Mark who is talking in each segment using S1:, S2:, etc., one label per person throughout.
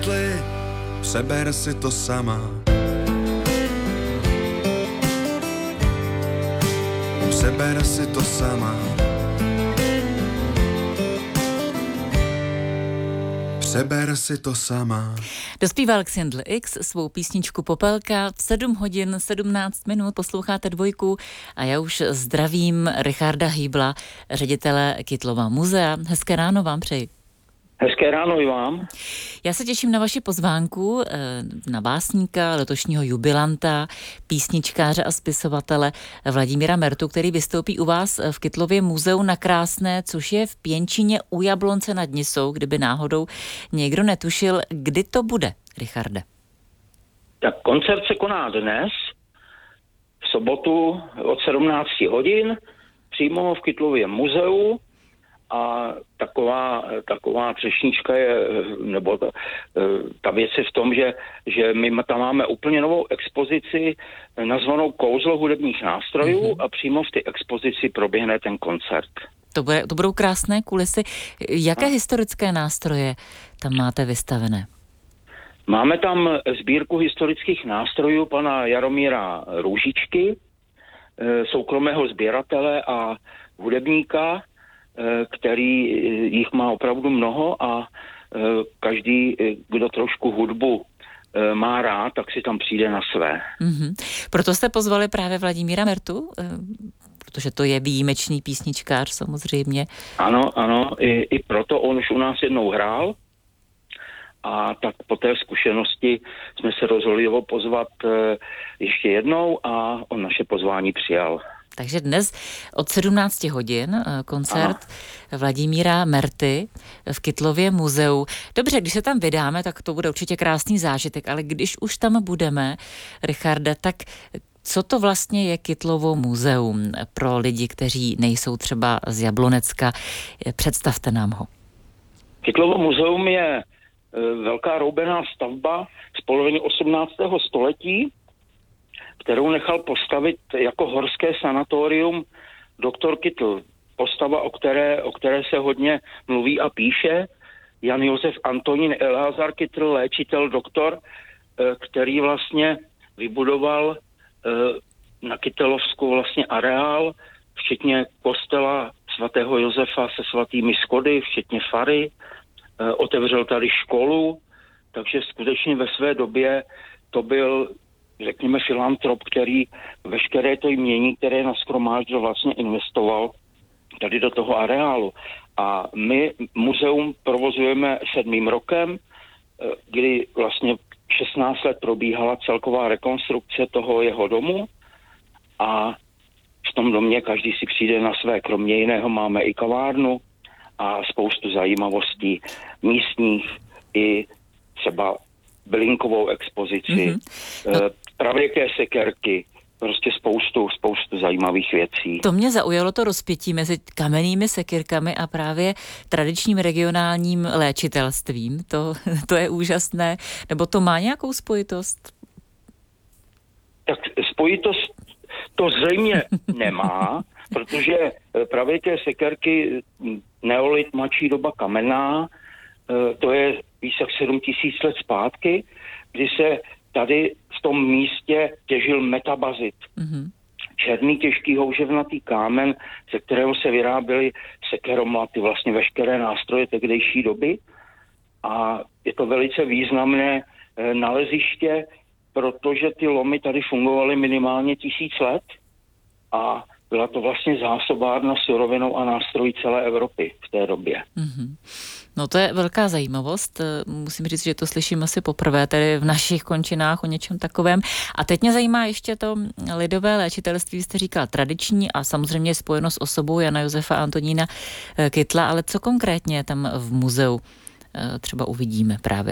S1: Kytli, přeber si to sama. Přeber si to sama. Přeber si to sama.
S2: Dospíval Xindl X svou písničku Popelka. V 7 hodin 17 minut posloucháte Dvojku a já už zdravím Richarda Hýbla, ředitele Kytlova muzea. Hezké ráno vám přeji.
S3: Hezké ráno i vám.
S2: Já se těším na vaši pozvánku, na básníka, letošního jubilanta, písničkáře a spisovatele Vladimíra Mertu, který vystoupí u vás v Kytlově muzeu na Krásné, což je v Pěnčině u Jablonce nad Nisou, kdyby náhodou někdo netušil, kdy to bude, Richarde.
S3: Tak koncert se koná dnes, v sobotu od 17 hodin, přímo v Kytlově muzeu. A taková třešnička je, nebo ta věc je v tom, že my tam máme úplně novou expozici nazvanou Kouzlo hudebních nástrojů a přímo v té expozici proběhne ten koncert.
S2: To budou krásné kulisy. Jaké historické nástroje tam máte vystavené?
S3: Máme tam sbírku historických nástrojů pana Jaromíra Růžičky, soukromého sběratele a hudebníka, který jich má opravdu mnoho a každý, kdo trošku hudbu má rád, tak si tam přijde na své.
S2: Proto jste pozvali právě Vladimíra Mertu? Protože to je výjimečný písničkář samozřejmě.
S3: Ano, i proto on už u nás jednou hrál a tak po té zkušenosti jsme se rozhodli ho pozvat ještě jednou a on naše pozvání přijal.
S2: Takže dnes od 17 hodin koncert Vladimíra Merty v Kytlově muzeu. Dobře, když se tam vydáme, tak to bude určitě krásný zážitek, ale když už tam budeme, Richarde, tak co to vlastně je Kytlovo muzeum pro lidi, kteří nejsou třeba z Jablonecka? Představte nám ho.
S3: Kytlovo muzeum je velká roubená stavba z poloviny 18. století, kterou nechal postavit jako horské sanatorium doktor Kytl. Postava, o které se hodně mluví a píše. Jan Josef Antonín Eleazar Kytl, léčitel, doktor, který vlastně vybudoval na Kytelovsku vlastně areál, včetně kostela svatého Josefa se svatými schody, včetně fary. Otevřel tady školu, takže skutečně ve své době to byl, řekněme, filantrop, který veškeré to jmění, které nashromáždil, vlastně investoval tady do toho areálu. A my muzeum provozujeme 7. rokem, kdy vlastně 16 let probíhala celková rekonstrukce toho jeho domu a v tom domě každý si přijde na své. Kromě jiného máme i kavárnu a spoustu zajímavostí místních i třeba bylinkovou expozici, pravěké sekerky, prostě spoustu zajímavých věcí.
S2: To mě zaujalo to rozpětí mezi kamennými sekyrkami a právě tradičním regionálním léčitelstvím. To je úžasné. Nebo to má nějakou spojitost?
S3: Tak spojitost to zřejmě nemá, protože pravěké sekerky, neolit, mladší doba kamenná, to je víc jak 7000 let zpátky, kdy se tady v tom místě těžil metabazit. Černý, těžký, houževnatý kámen, ze kterého se vyráběly sekeromlaty, vlastně veškeré nástroje tehdejší doby. A je to velice významné naleziště, protože ty lomy tady fungovaly minimálně 1000 let a byla to vlastně zásobárna surovinou a nástrojí celé Evropy v té době.
S2: No to je velká zajímavost. Musím říct, že to slyším asi poprvé tady v našich končinách o něčem takovém. A teď mě zajímá ještě to lidové léčitelství, jste říkal tradiční a samozřejmě spojeno s osobou Jana Josefa Antonína Kytla, ale co konkrétně tam v muzeu třeba uvidíme právě?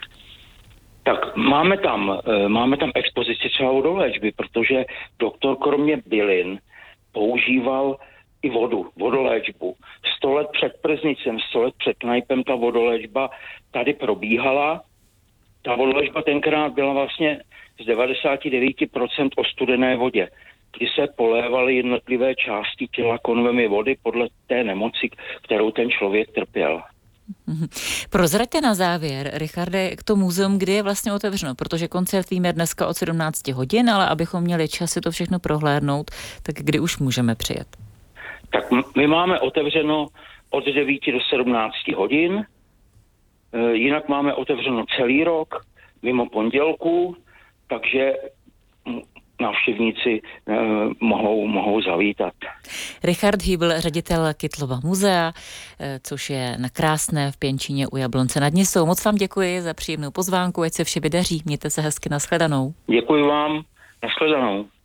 S3: Tak máme tam expozici třeba vodoléčby, protože doktor kromě bylin používal i vodoléčbu. 100 let před Prznicem, 100 let před Knajpem ta vodoléčba tady probíhala. Ta vodoléčba tenkrát byla vlastně z 99% o studené vodě, kdy se polévaly jednotlivé části těla konvemi vody podle té nemoci, kterou ten člověk trpěl.
S2: Prozraďte na závěr, Richarde, k tomu muzeum, kdy je vlastně otevřeno, protože koncert víme dneska od 17 hodin, ale abychom měli čas si to všechno prohlédnout, tak kdy už můžeme přijet?
S3: Tak my máme otevřeno od 9 do 17 hodin, jinak máme otevřeno celý rok, mimo pondělků, takže návštěvníci mohou zavítat.
S2: Richard Hýbl, ředitel Kytlova muzea, což je na Krásné v Pěnčíně u Jablonce nad Nisou. Moc vám děkuji za příjemnou pozvánku, ať se vše vydaří. Mějte se hezky, nashledanou.
S3: Děkuji vám, nashledanou.